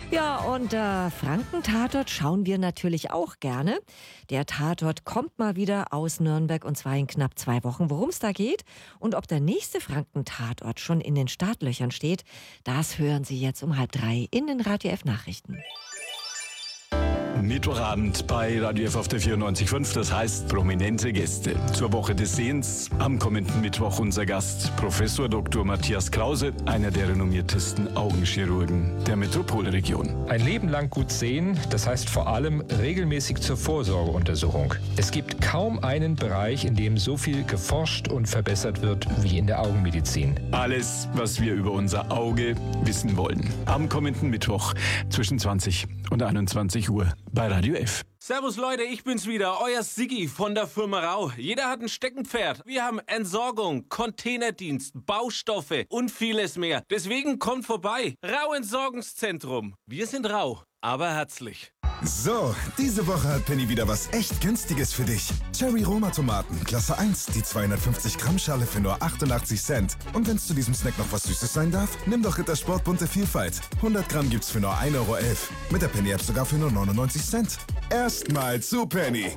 Ja, und Franken-Tatort schauen wir natürlich auch gerne. Der Tatort kommt mal wieder aus Nürnberg und zwar in knapp 2 Wochen. Worum es da geht und ob der nächste Franken-Tatort schon in den Startlöchern steht, das hören Sie jetzt um 2:30 in den Radio F Nachrichten. Mittwochabend bei Radio F auf der 94.5, das heißt prominente Gäste. Zur Woche des Sehens am kommenden Mittwoch unser Gast, Professor Dr. Matthias Krause, einer der renommiertesten Augenchirurgen der Metropolregion. Ein Leben lang gut sehen, das heißt vor allem regelmäßig zur Vorsorgeuntersuchung. Es gibt kaum einen Bereich, in dem so viel geforscht und verbessert wird wie in der Augenmedizin. Alles, was wir über unser Auge wissen wollen. Am kommenden Mittwoch zwischen 20 und 21 Uhr bei Radio F. Servus Leute, ich bin's wieder, euer Siggi von der Firma Rau. Jeder hat ein Steckenpferd. Wir haben Entsorgung, Containerdienst, Baustoffe und vieles mehr. Deswegen kommt vorbei. Rau Entsorgungszentrum. Wir sind rau, aber herzlich. So, diese Woche hat Penny wieder was echt Günstiges für dich. Cherry Roma Tomaten, Klasse 1, die 250 Gramm Schale für nur 88 Cent. Und wenn es zu diesem Snack noch was Süßes sein darf, nimm doch Rittersport bunte Vielfalt. 100 Gramm gibt's für nur 1,11 Euro. Mit der Penny App sogar für nur 99 Cent. Erstmal zu Penny.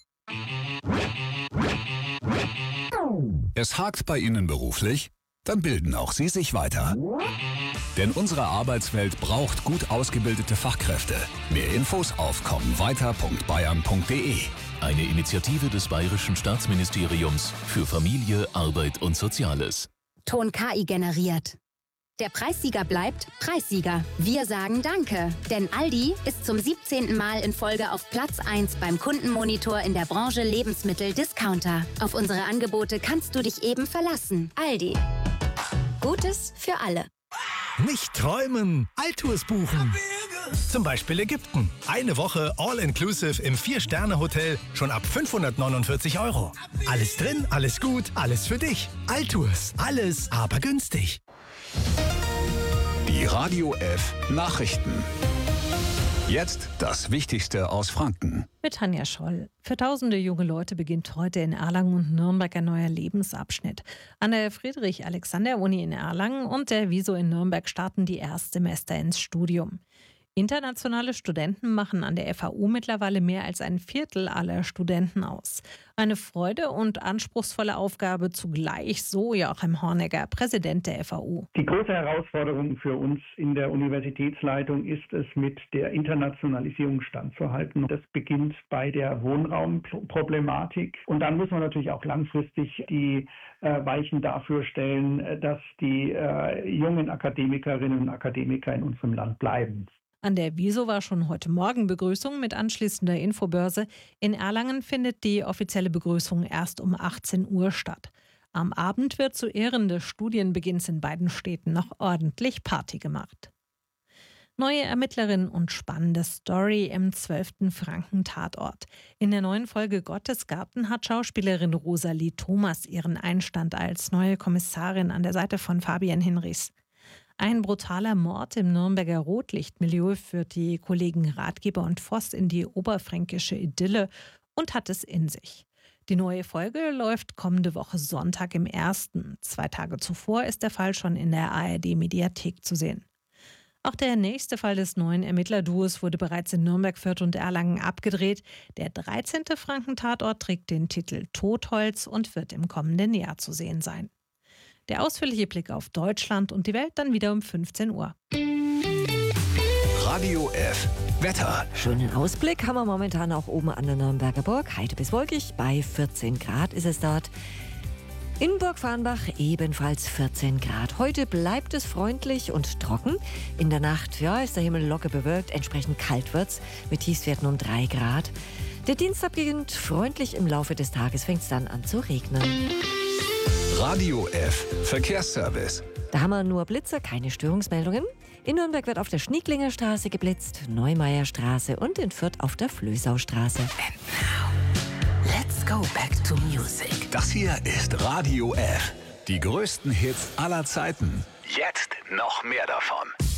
Es hakt bei Ihnen beruflich? Dann bilden auch Sie sich weiter. Denn unsere Arbeitswelt braucht gut ausgebildete Fachkräfte. Mehr Infos auf kommenweiter.bayern.de. Eine Initiative des Bayerischen Staatsministeriums für Familie, Arbeit und Soziales. Ton KI generiert. Der Preissieger bleibt Preissieger. Wir sagen Danke, denn Aldi ist zum 17. Mal in Folge auf Platz 1 beim Kundenmonitor in der Branche Lebensmittel-Discounter. Auf unsere Angebote kannst du dich eben verlassen. Aldi. Gutes für alle. Nicht träumen, Alltours buchen. Zum Beispiel Ägypten. Eine Woche All-Inclusive im 4-Sterne-Hotel schon ab 549 €. Alles drin, alles gut, alles für dich. Alltours, alles aber günstig. Die Radio F Nachrichten. Jetzt das Wichtigste aus Franken. Mit Tanja Scholl. Für tausende junge Leute beginnt heute in Erlangen und Nürnberg ein neuer Lebensabschnitt. An der Friedrich-Alexander-Uni in Erlangen und der WISO in Nürnberg starten die Erstsemester ins Studium. Internationale Studenten machen an der FAU mittlerweile mehr als 1/4 aller Studenten aus. Eine Freude und anspruchsvolle Aufgabe zugleich, so Joachim Hornegger, Präsident der FAU. Die große Herausforderung für uns in der Universitätsleitung ist es, mit der Internationalisierung standzuhalten. Das beginnt bei der Wohnraumproblematik. Und dann muss man natürlich auch langfristig die Weichen dafür stellen, dass die jungen Akademikerinnen und Akademiker in unserem Land bleiben. An der WISO war schon heute Morgen Begrüßung mit anschließender Infobörse. In Erlangen findet die offizielle Begrüßung erst um 18 Uhr statt. Am Abend wird zu Ehren des Studienbeginns in beiden Städten noch ordentlich Party gemacht. Neue Ermittlerin und spannende Story im 12. Franken-Tatort. In der neuen Folge Gottesgarten hat Schauspielerin Rosalie Thomas ihren Einstand als neue Kommissarin an der Seite von Fabian Hinrichs. Ein brutaler Mord im Nürnberger Rotlichtmilieu führt die Kollegen Ratgeber und Voss in die oberfränkische Idylle und hat es in sich. Die neue Folge läuft kommende Woche Sonntag im 1. 2 Tage zuvor ist der Fall schon in der ARD-Mediathek zu sehen. Auch der nächste Fall des neuen Ermittlerduos wurde bereits in Nürnberg, Fürth und Erlangen abgedreht. Der 13. Franken-Tatort trägt den Titel Totholz und wird im kommenden Jahr zu sehen sein. Der ausführliche Blick auf Deutschland und die Welt dann wieder um 15 Uhr. Radio F Wetter. Schönen Ausblick haben wir momentan auch oben an der Nürnberger Burg. Heide bis wolkig, bei 14 Grad ist es dort. In Burgfarrnbach ebenfalls 14 Grad. Heute bleibt es freundlich und trocken. In der Nacht ist der Himmel locker bewölkt, entsprechend kalt wird's mit Tiefstwerten um 3 Grad. Der Dienstag beginnt freundlich, im Laufe des Tages fängt es dann an zu regnen. Radio F Verkehrsservice. Da haben wir nur Blitzer, keine Störungsmeldungen. In Nürnberg wird auf der Schnieklinger Straße geblitzt, Neumeier Straße und in Fürth auf der Flößaustraße. And now, let's go back to music. Das hier ist Radio F. Die größten Hits aller Zeiten. Jetzt noch mehr davon.